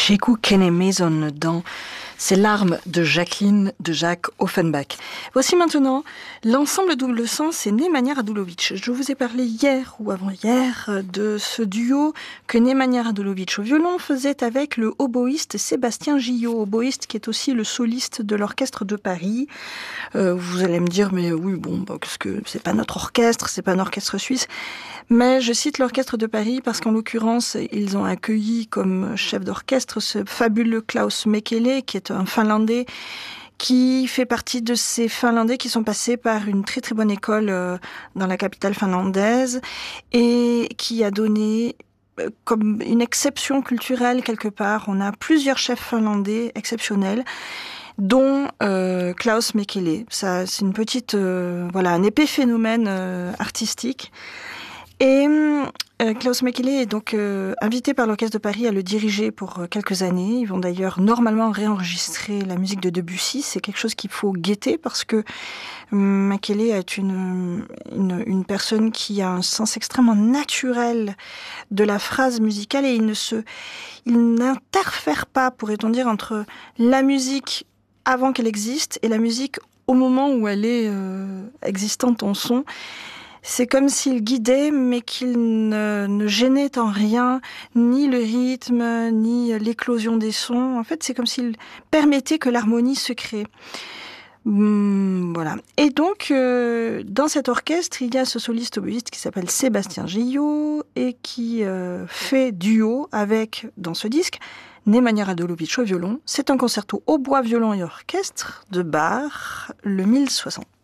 Chékou Kene Maison dans Ces larmes de Jacqueline de Jacques Offenbach. Voici maintenant l'ensemble double sens et Nemanja Radulović. Je vous ai parlé hier ou avant-hier de ce duo que Nemanja Radulović au violon faisait avec le oboïste Sébastien Gillot, oboïste qui est aussi le soliste de l'Orchestre de Paris. Vous allez me dire, mais oui, parce que c'est pas notre orchestre, c'est pas un orchestre suisse. Mais je cite l'Orchestre de Paris parce qu'en l'occurrence, ils ont accueilli comme chef d'orchestre ce fabuleux Klaus Mekele, qui est un Finlandais qui fait partie de ces Finlandais qui sont passés par une très très bonne école dans la capitale finlandaise et qui a donné comme une exception culturelle quelque part. On a plusieurs chefs finlandais exceptionnels, dont Klaus Mekele. Ça, c'est une petite, un épiphénomène artistique. Et Klaus Mekele est donc invité par l'Orchestre de Paris à le diriger pour quelques années. Ils vont d'ailleurs normalement réenregistrer la musique de Debussy. C'est quelque chose qu'il faut guetter parce que Mekele est une personne qui a un sens extrêmement naturel de la phrase musicale et il n'interfère pas, pourrait-on dire, entre la musique avant qu'elle existe et la musique au moment où elle est existante en son. C'est comme s'il guidait, mais qu'il ne gênait en rien, ni le rythme, ni l'éclosion des sons. En fait, c'est comme s'il permettait que l'harmonie se crée. Voilà. Et donc, dans cet orchestre, il y a ce soliste oboïste qui s'appelle Sébastien Gillot et qui fait duo avec, dans ce disque, Nemanja Radulović au violon. C'est un concerto hautbois, violon et orchestre de Bach, le 1060.